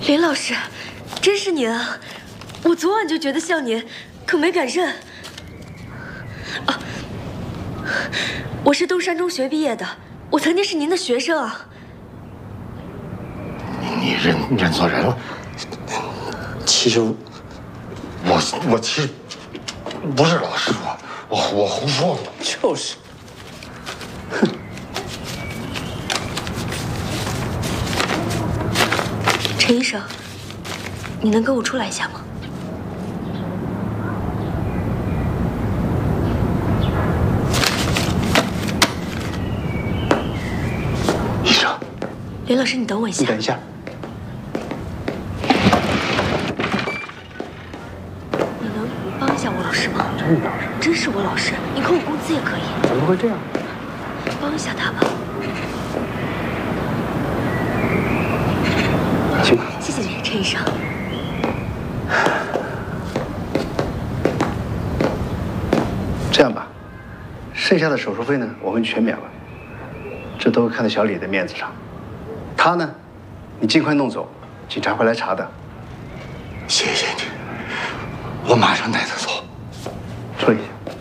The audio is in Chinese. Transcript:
林老师，真是您啊！我昨晚就觉得像您，可没敢认。啊，我是东山中学毕业的，我曾经是您的学生啊。 你认错人了。其实我其实不是老师，我胡说的。 就是。 陈医生，你能跟我出来一下吗？ 医生， 林老师，你等我一下。 你等一下。 你能帮一下我老师吗？ 真是老师？ 真是我老师，你扣我工资也可以。 怎么会这样？ 帮一下他吧。 行吧， 谢谢你，陈医生。 这样吧，剩下的手术费呢，我们全免了。这都看在小李的面子上。他呢，你尽快弄走，警察会来查的。 谢谢你，我马上带他走。 处理一下。